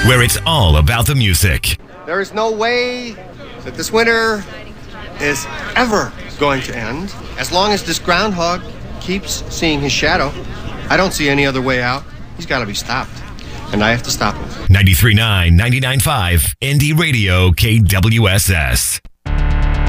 where it's all about the music. There is no way that this winter is ever going to end. As long as this groundhog keeps seeing his shadow, I don't see any other way out. He's got to be stopped. And I have to stop him. 93.9, 99.5, Indie Radio, KWSS.